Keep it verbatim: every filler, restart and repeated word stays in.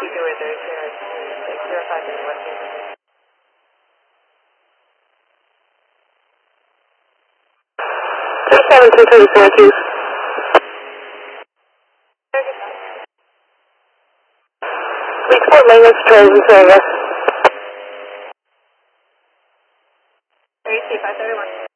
you do it, there's zero five is working. three seven two three Syracuse. Report maintenance transit service. thirty-two five thirty-one.